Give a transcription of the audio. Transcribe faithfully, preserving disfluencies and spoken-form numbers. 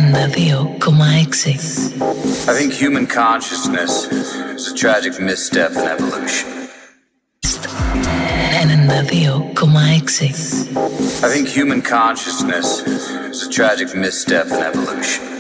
ενενήντα κόμμα έξι. I think human consciousness is a tragic misstep in evolution. ενενήντα κόμμα έξι. I think human consciousness is a tragic misstep in evolution.